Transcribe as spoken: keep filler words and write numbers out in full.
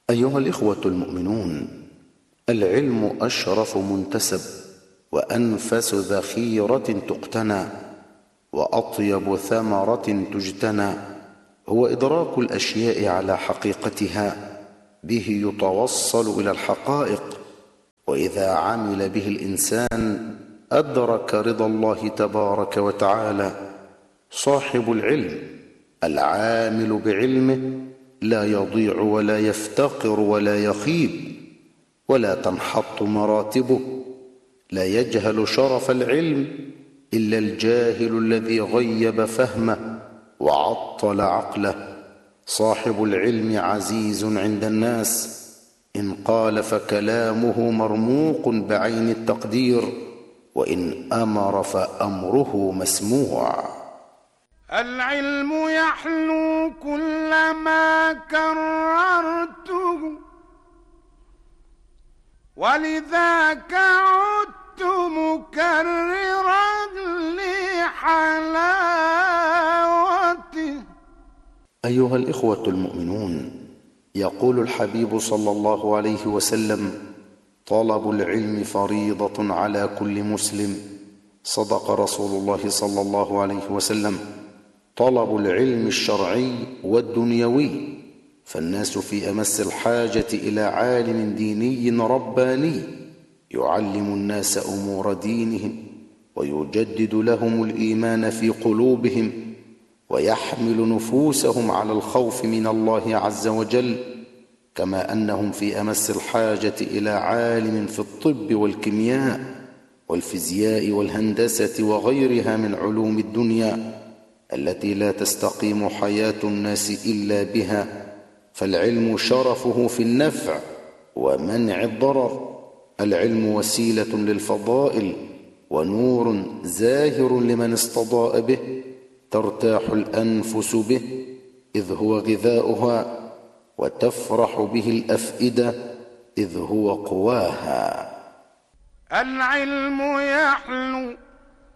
أيها الإخوة المؤمنون، العلم أشرف منتسب، وأنفس ذخيرة تقتنى، وأطيب ثمرة تجتنى. هو إدراك الأشياء على حقيقتها، به يتوصل إلى الحقائق، وإذا عمل به الإنسان أدرك رضا الله تبارك وتعالى. صاحب العلم العامل بعلمه لا يضيع ولا يفتقر ولا يخيب، ولا تنحط مراتبه. لا يجهل شرف العلم إلا الجاهل الذي غيب فهمه وعطل عقله. صاحب العلم عزيز عند الناس، إن قال فكلامه مرموق بعين التقدير، وإن أمر فأمره مسموع. العلم يحلو كلما كررته، ولذاك عدت مكررا لحلاوته. أيها الإخوة المؤمنون، يقول الحبيب صلى الله عليه وسلم: طلب العلم فريضة على كل مسلم. صدق رسول الله صلى الله عليه وسلم. طلب العلم الشرعي والدنيوي، فالناس في أمس الحاجة إلى عالم ديني رباني يعلم الناس أمور دينهم، ويجدد لهم الإيمان في قلوبهم، ويحمل نفوسهم على الخوف من الله عز وجل. كما أنهم في أمس الحاجة إلى عالم في الطب والكيمياء والفيزياء والهندسة وغيرها من علوم الدنيا التي لا تستقيم حياة الناس إلا بها. فالعلم شرفه في النفع ومنع الضرر. العلم وسيلة للفضائل ونور زاهر لمن استضاء به، ترتاح الأنفس به إذ هو غذاؤها، وتفرح به الأفئدة إذ هو قواها. العلم يحلو